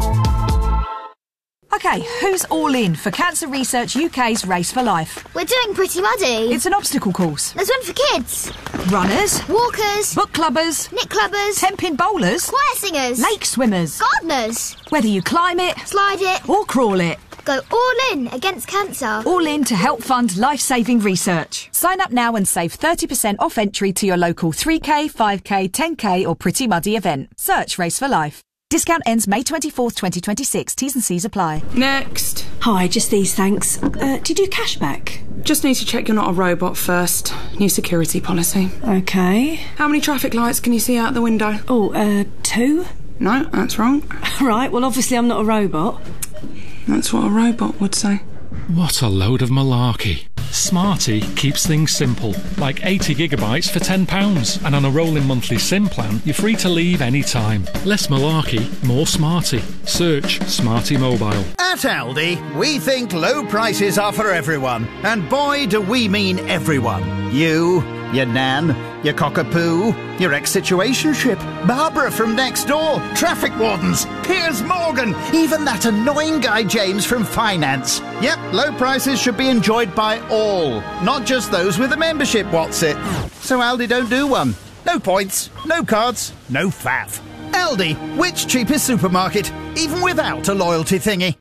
OK, who's all in for Cancer Research U K's Race for Life? We're doing Pretty Muddy. It's an obstacle course. There's one for kids. Runners. Walkers. Book clubbers. Nick clubbers. Ten-pin bowlers. Choir singers. Lake swimmers. Gardeners. Whether you climb it, slide it, or crawl it. Go all in against cancer. All in to help fund life-saving research. Sign up now and save thirty percent off entry to your local three K, five K, ten K or Pretty Muddy event. Search Race for Life. Discount ends May twenty-fourth, twenty twenty-six. T's and C's apply. Next. Hi, just these, thanks. Uh, do you do cash back? Just need to check you're not a robot first. New security policy. OK. How many traffic lights can you see out the window? Oh, uh, two? No, that's wrong. Right, well, obviously I'm not a robot. That's what a robot would say. What a load of malarkey. Smarty keeps things simple, like eighty gigabytes for ten pounds, and on a rolling monthly SIM plan, you're free to leave any time. Less malarkey, more Smarty. Search Smarty Mobile. At Aldi, we think low prices are for everyone. And boy, do we mean everyone. You, your nan, your cockapoo, your ex-situationship, Barbara from next door, traffic wardens, Piers Morgan, even that annoying guy James from finance. Yep, low prices should be enjoyed by all, not just those with a membership, what's it? So Aldi don't do one. No points, no cards, no faff. Aldi, which cheapest supermarket, even without a loyalty thingy?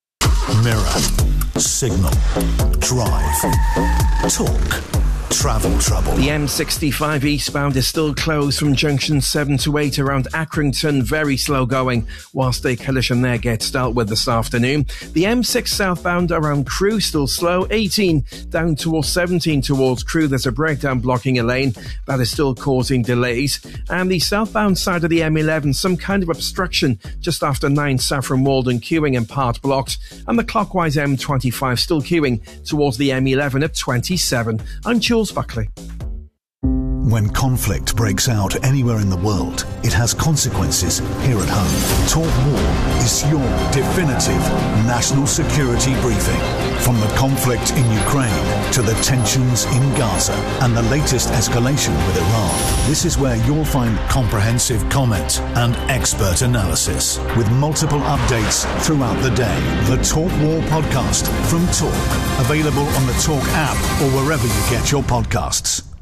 Mirror, Signal, Drive, Talk. Travel trouble. The M sixty-five eastbound is still closed from junction seven to eight around Accrington. Very slow going whilst a collision there gets dealt with this afternoon. The M six southbound around Crewe still slow. eighteen down towards seventeen towards Crewe. There's a breakdown blocking a lane that is still causing delays. And the southbound side of the M eleven, some kind of obstruction just after nine Saffron Walden, queuing in part blocked. And the clockwise M twenty-five still queuing towards the M eleven at twenty-seven. I'm Jules Buckley. When conflict breaks out anywhere in the world, it has consequences here at home. Talk War is your definitive national security briefing. From the conflict in Ukraine to the tensions in Gaza and the latest escalation with Iran, this is where you'll find comprehensive comment and expert analysis with multiple updates throughout the day. The Talk War podcast from Talk, available on the Talk app or wherever you get your podcasts.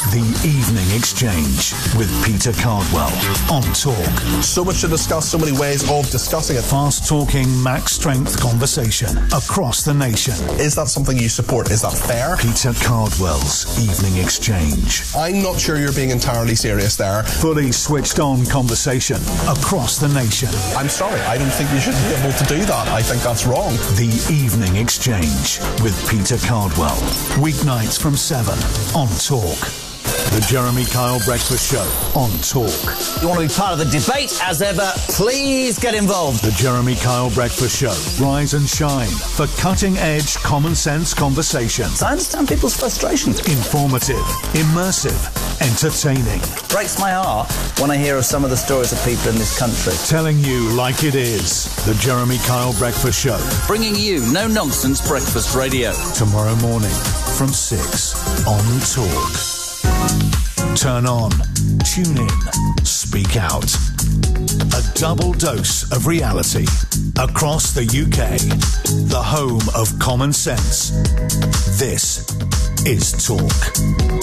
The Evening Exchange with Peter Cardwell on Talk. So much to discuss, so many ways of discussing it. Fast-talking, max-strength conversation across the nation. Is that something you support? Is that fair? Peter Cardwell's Evening Exchange. I'm not sure you're being entirely serious there. Fully switched-on conversation across the nation. I'm sorry, I don't think you should be able to do that. I think that's wrong. The Evening Exchange with Peter Cardwell. Weeknights from seven on Talk. The Jeremy Kyle Breakfast Show on Talk. You want to be part of the debate? As ever, please get involved. The Jeremy Kyle Breakfast Show. Rise and shine for cutting-edge, common-sense conversations. I understand people's frustrations. Informative, immersive, entertaining. Breaks my heart when I hear of some of the stories of people in this country. Telling you like it is. The Jeremy Kyle Breakfast Show. Bringing you no-nonsense breakfast radio. Tomorrow morning from six on Talk. Turn on, tune in, speak out. A double dose of reality across the U K. The home of common sense. This is Talk.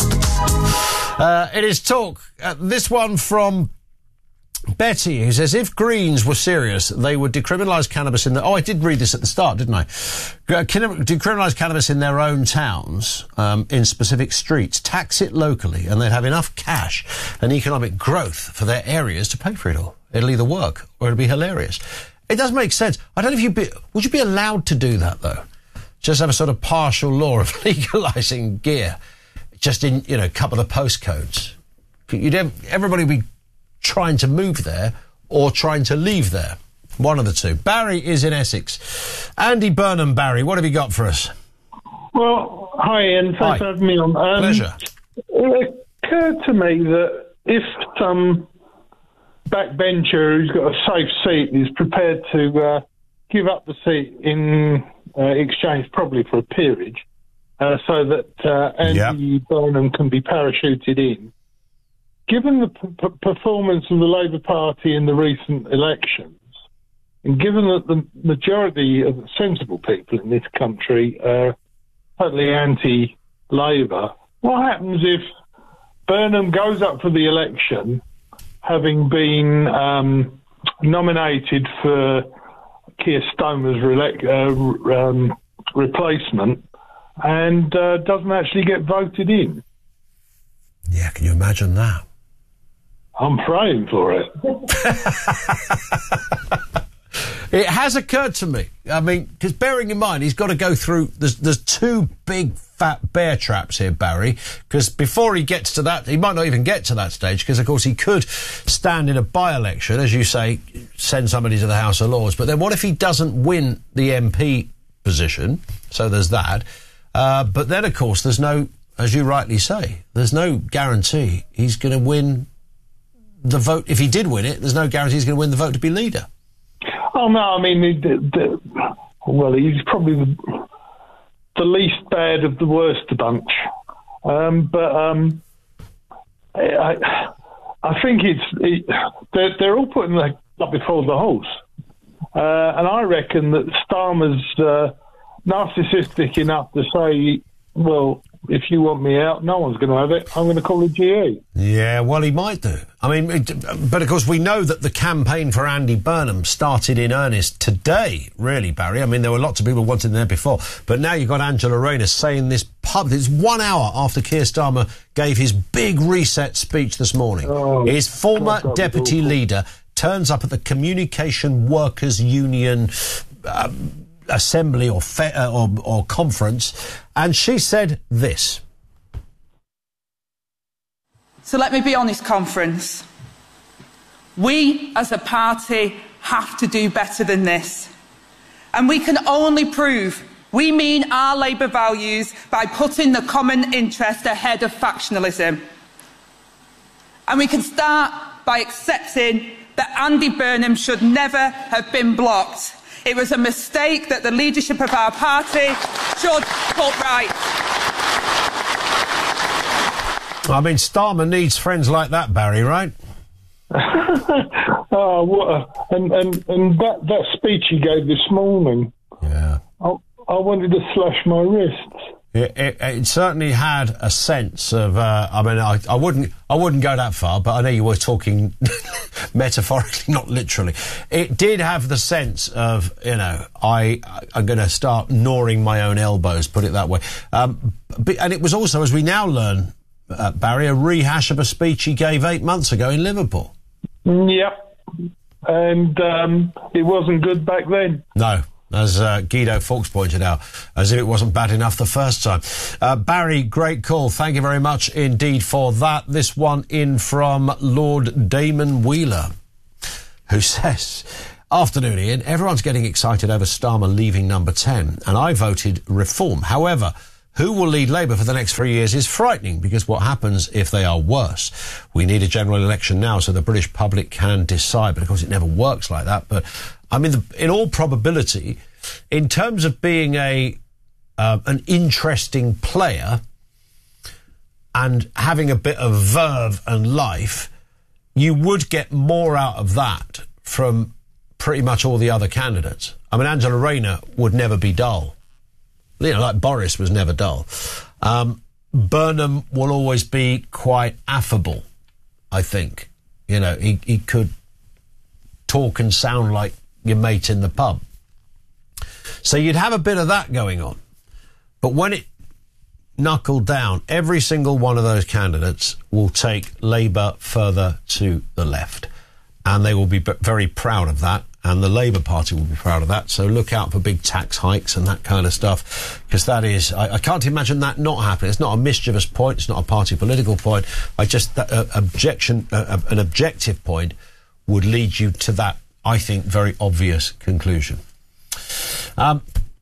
Uh, it is Talk. Uh, this one from Betty, who says, if Greens were serious, they would decriminalise cannabis in the... Oh, I did read this at the start, didn't I? Decriminalise cannabis in their own towns, um, in specific streets, tax it locally, and they'd have enough cash and economic growth for their areas to pay for it all. It'll either work or it'll be hilarious. It does make sense. I don't know if you'd be... Would you be allowed to do that, though? Just have a sort of partial law of legalising gear, just in, you know, a couple of postcodes. You'd have, everybody would be trying to move there or trying to leave there. One of the two. Barry is in Essex. Andy Burnham, Barry, what have you got for us? Well, hi Ian, thanks Hi. for having me on. Um, Pleasure. It occurred to me that if some backbencher who's got a safe seat is prepared to uh, give up the seat in uh, exchange probably for a peerage, uh, so that uh, Andy yep. Burnham can be parachuted in, given the p- p- performance of the Labour Party in the recent elections, and given that the majority of sensible people in this country are totally anti-Labour, what happens if Burnham goes up for the election, having been um, nominated for Keir Starmer's re- uh, um, replacement, and uh, doesn't actually get voted in? Yeah, can you imagine that? I'm praying for it. It has occurred to me. I mean, because bearing in mind, he's got to go through... There's, there's two big fat bear traps here, Barry, because before he gets to that, he might not even get to that stage, because, of course, he could stand in a by-election, as you say, send somebody to the House of Lords. But then what if he doesn't win the M P position? So there's that. Uh, but then, of course, there's no, as you rightly say, there's no guarantee he's going to win the vote. If he did win it, there's no guarantee he's going to win the vote to be leader. Oh, no, I mean, the, the, well, he's probably the, the least bad of the worst bunch. Um, but um, I, I think it's it, they're, they're all putting the up before the horse. Uh, and I reckon that Starmer's uh, narcissistic enough to say, well, if you want me out, no one's going to have it. I'm going to call it G E. Yeah, well, he might do. I mean, it, but of course, we know that the campaign for Andy Burnham started in earnest today, really, Barry. I mean, there were lots of people wanting there before. But now you've got Angela Rayner saying this pub. It's one hour after Keir Starmer gave his big reset speech this morning. Oh, his former God, deputy leader turns up at the Communication Workers Union Um, assembly or, fe- uh, or or conference, and she said this. So let me be honest, conference. We as a party have to do better than this. And we can only prove we mean our Labour values by putting the common interest ahead of factionalism. And we can start by accepting that Andy Burnham should never have been blocked. It was a mistake that the leadership of our party should put right. I mean, Starmer needs friends like that, Barry, right? oh, what a, and, and, and that, that speech he gave this morning, yeah, I, I wanted to slash my wrists. It, it, it certainly had a sense of. Uh, I mean, I, I wouldn't. I wouldn't go that far, but I know you were talking metaphorically, not literally. It did have the sense of, you know, I I'm going to start gnawing my own elbows. Put it that way. Um, but, and it was also, as we now learn, uh, Barry, a rehash of a speech he gave eight months ago in Liverpool. Yep, and um, it wasn't good back then. No. As uh, Guido Fawkes pointed out, as if it wasn't bad enough the first time. Uh, Barry, great call. Thank you very much indeed for that. This one in from Lord Damon Wheeler, who says, afternoon, Ian. Everyone's getting excited over Starmer leaving number ten, and I voted reform. However, who will lead Labour for the next three years is frightening, because what happens if they are worse? We need a general election now so the British public can decide. But, of course, it never works like that. But, I mean, the, in all probability, in terms of being a uh, an interesting player and having a bit of verve and life, you would get more out of that from pretty much all the other candidates. I mean, Angela Rayner would never be dull. You know, like Boris was never dull. Um, Burnham will always be quite affable, I think. You know, he, he could talk and sound like your mate in the pub. So you'd have a bit of that going on. But when it knuckled down, every single one of those candidates will take Labour further to the left. And they will be b- very proud of that. And the Labour Party will be proud of that. So look out for big tax hikes and that kind of stuff, because that is, I, I can't imagine that not happening. It's not a mischievous point. It's not a party political point. I just, that uh, objection, uh, an objective point would lead you to that, I think, very obvious conclusion. Um,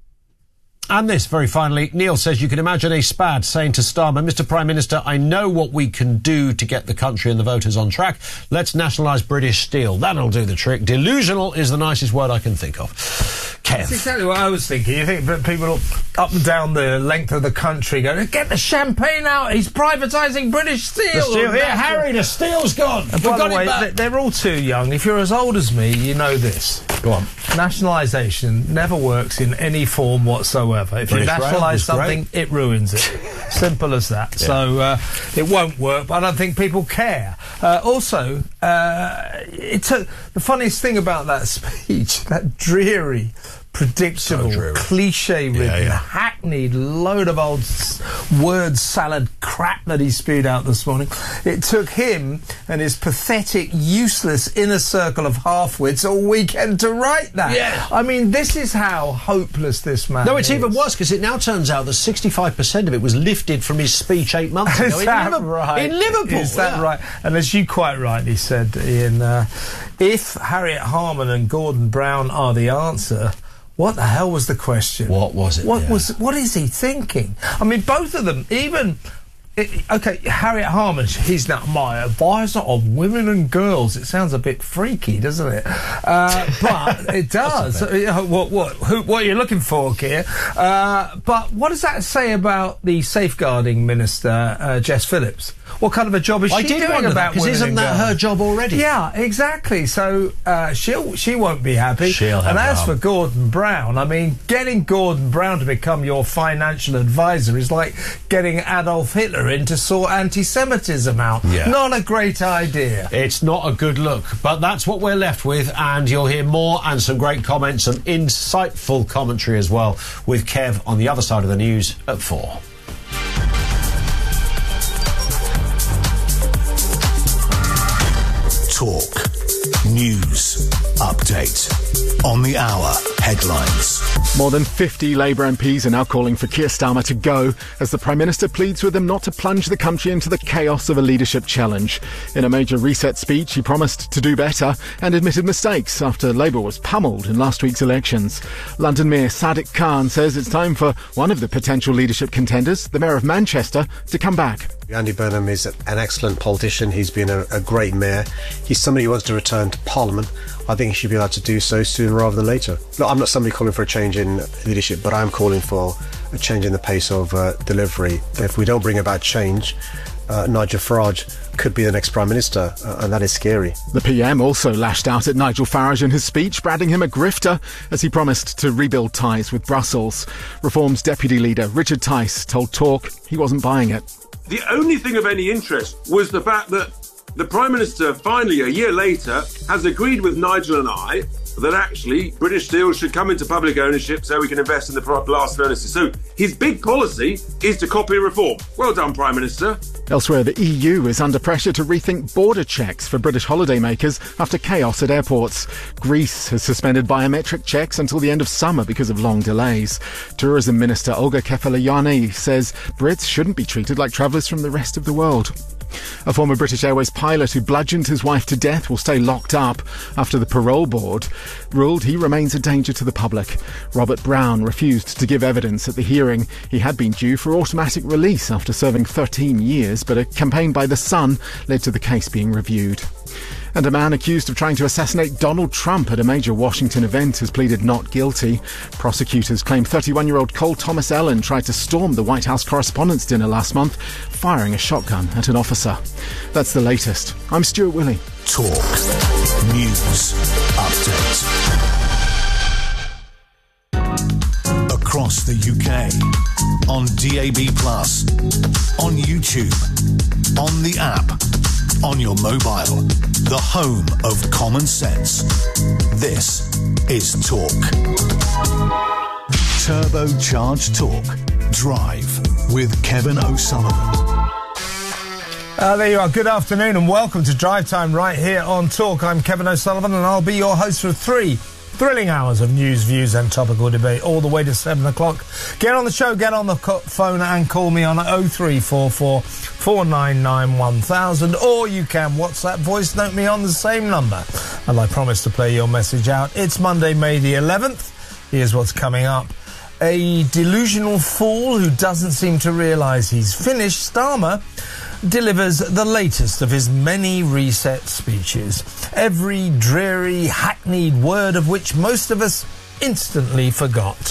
And this, very finally, Neil says, you can imagine a SPAD saying to Starmer, Mister Prime Minister, I know what we can do to get the country and the voters on track. Let's nationalise British steel. That'll do the trick. Delusional is the nicest word I can think of. Kev. That's exactly what I was thinking. You think that people up and down the length of the country go, get the champagne out, he's privatising British steel. The steel, yeah, Harry, the steel's gone. And by the way, they're all too young. If you're as old as me, you know this. Go on. Nationalisation never works in any form whatsoever. If British you nationalise something, great. It ruins it. Simple as that. Yeah. So uh, it won't work, but I don't think people care. Uh, also, uh, it took, the funniest thing about that speech, that dreary, predictable, so cliche-ridden, yeah, yeah. hackneyed load of old s- word salad crap that he spewed out this morning. It took him and his pathetic, useless inner circle of half-wits all weekend to write that. Yeah. I mean, this is how hopeless this man No, it's is. even worse, because it now turns out that sixty-five percent of it was lifted from his speech eight months ago is in, that Liverpool, right? in Liverpool. Is that yeah. right? And as you quite rightly said, Ian, uh, if Harriet Harman and Gordon Brown are the answer, what the hell was the question? What was it? What yeah. was? What is he thinking? I mean, both of them, even... It, OK, Harriet Harman, he's not my advisor on women and girls. It sounds a bit freaky, doesn't it? Uh, but it does. So, you know, what, what, who, what are you looking for, Keir? Uh, but what does that say about the safeguarding minister, uh, Jess Phillips? What kind of a job is I she did doing about because isn't that girls? her job already? Yeah, exactly. So uh, she'll she won't be happy. She'll have and as harm. for Gordon Brown, I mean, getting Gordon Brown to become your financial advisor is like getting Adolf Hitler in to sort anti-Semitism out. Yeah. Not a great idea. It's not a good look, but that's what we're left with, and you'll hear more and some great comments, some insightful commentary as well with Kev on the other side of the news at four. Talk. News. Update. On the hour. Headlines. More than fifty Labour M Ps are now calling for Keir Starmer to go as the Prime Minister pleads with them not to plunge the country into the chaos of a leadership challenge. In a major reset speech, he promised to do better and admitted mistakes after Labour was pummeled in last week's elections. London Mayor Sadiq Khan says it's time for one of the potential leadership contenders, the Mayor of Manchester, to come back. Andy Burnham is an excellent politician. He's been a, a great mayor. He's somebody who wants to return to Parliament. I think he should be allowed to do so sooner rather than later. Look, I'm not somebody calling for a change in leadership, but I'm calling for a change in the pace of uh, delivery. If we don't bring about change, uh, Nigel Farage could be the next Prime Minister, uh, and that is scary. The P M also lashed out at Nigel Farage in his speech, branding him a grifter as he promised to rebuild ties with Brussels. Reform's Deputy Leader Richard Tice told Talk he wasn't buying it. The only thing of any interest was the fact that the Prime Minister finally, a year later, has agreed with Nigel and I that actually British Steel should come into public ownership so we can invest in the blast furnaces. So his big policy is to copy reform. Well done, Prime Minister. Elsewhere, the E U is under pressure to rethink border checks for British holidaymakers after chaos at airports. Greece has suspended biometric checks until the end of summer because of long delays. Tourism Minister Olga Kefalogianni says Brits shouldn't be treated like travellers from the rest of the world. A former British Airways pilot who bludgeoned his wife to death will stay locked up after the parole board ruled he remains a danger to the public. Robert Brown refused to give evidence at the hearing. He had been due for automatic release after serving thirteen years, but a campaign by The Sun led to the case being reviewed. And a man accused of trying to assassinate Donald Trump at a major Washington event has pleaded not guilty. Prosecutors claim thirty-one-year-old Cole Thomas Ellen tried to storm the White House Correspondents' Dinner last month, firing a shotgun at an officer. That's the latest. I'm Stuart Willey. Talk. News. Update. Across the U K. On D A B plus. On YouTube. On the app. On your mobile. The home of common sense. This is Talk. Turbocharged Talk. Drive with Kevin O'Sullivan. Uh, there you are. Good afternoon and welcome to Drive Time right here on Talk. I'm Kevin O'Sullivan and I'll be your host for three thrilling hours of news, views and topical debate all the way to seven o'clock. Get on the show, get on the co- phone and call me on oh three four four, four nine nine, one thousand, or you can WhatsApp voice note me on the same number. And I promise to play your message out. It's Monday, May the eleventh. Here's what's coming up. A delusional fool who doesn't seem to realise he's finished, Starmer, delivers the latest of his many reset speeches, every dreary, hackneyed word of which most of us instantly forgot.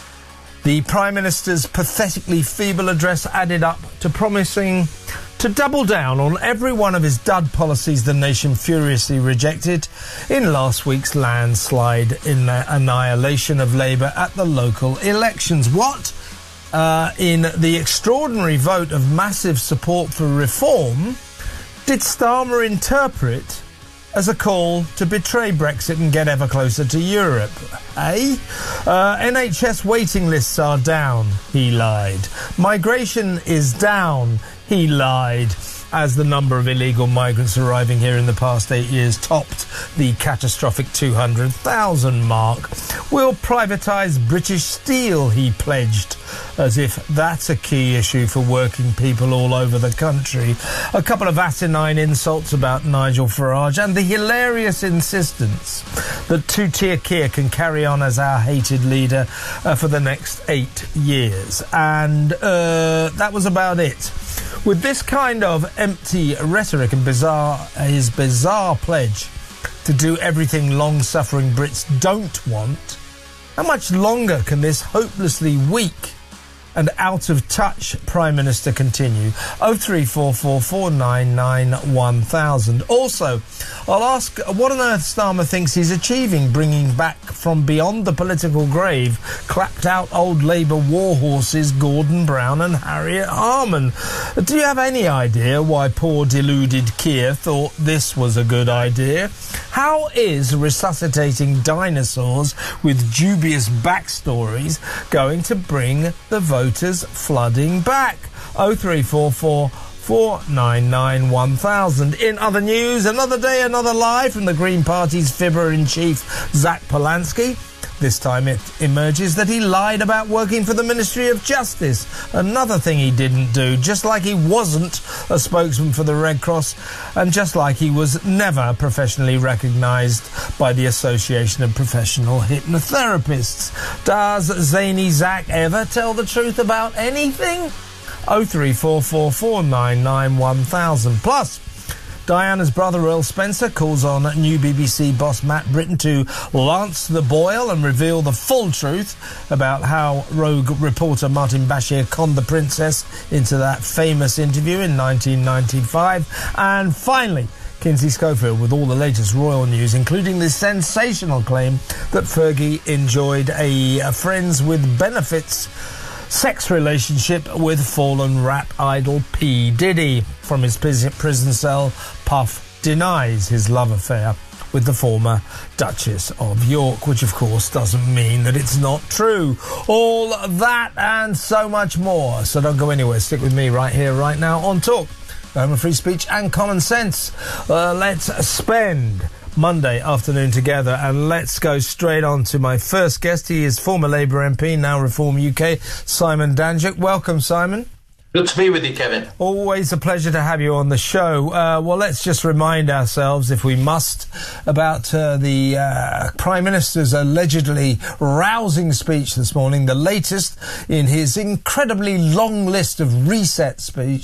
The Prime Minister's pathetically feeble address added up to promising to double down on every one of his dud policies the nation furiously rejected in last week's landslide in the annihilation of Labour at the local elections. What? Uh, in the extraordinary vote of massive support for reform, did Starmer interpret as a call to betray Brexit and get ever closer to Europe? Eh? Uh, N H S waiting lists are down, he lied. Migration is down, he lied. As the number of illegal migrants arriving here in the past eight years topped the catastrophic two hundred thousand mark. We'll privatise British Steel, he pledged, as if that's a key issue for working people all over the country. A couple of asinine insults about Nigel Farage and the hilarious insistence that Two-Tier Keir can carry on as our hated leader uh, for the next eight years. And uh, that was about it. With this kind of empty rhetoric and bizarre, his bizarre pledge to do everything long-suffering Brits don't want, how much longer can this hopelessly weak and out-of-touch Prime Minister continue? oh three four four, four nine nine, one thousand. Also, I'll ask what on earth Starmer thinks he's achieving, bringing back from beyond the political grave clapped-out old Labour warhorses Gordon Brown and Harriet Harman. Do you have any idea why poor deluded Keir thought this was a good idea? How is resuscitating dinosaurs with dubious backstories going to bring the voters flooding back? oh three four four, four nine nine, one thousand. In other news, another day, another lie from the Green Party's fibber-in-chief, Zach Polanski. This time it emerges that he lied about working for the Ministry of Justice. Another thing he didn't do, just like he wasn't a spokesman for the Red Cross, and just like he was never professionally recognised by the Association of Professional Hypnotherapists. Does zany Zach ever tell the truth about anything? oh three four four, four nine nine, one thousand. Plus, Diana's brother Earl Spencer calls on new B B C boss Matt Britton to lance the boil and reveal the full truth about how rogue reporter Martin Bashir conned the princess into that famous interview in nineteen ninety-five. And finally, Kinsey Schofield with all the latest royal news, including the sensational claim that Fergie enjoyed a, a friends with benefits sex relationship with fallen rap idol P. Diddy. From his prison cell, Puff denies his love affair with the former Duchess of York, which of course doesn't mean that it's not true. All that and so much more. So don't go anywhere. Stick with me right here, right now on Talk, the home of free speech and common sense. Uh, let's spend Monday afternoon together, and let's go straight on to my first guest. He is former Labour M P, now Reform U K, Simon Danczuk. Welcome, Simon. Good to be with you, Kevin. Always a pleasure to have you on the show. Uh, well, let's just remind ourselves, if we must, about uh, the uh, Prime Minister's allegedly rousing speech this morning, the latest in his incredibly long list of reset speech.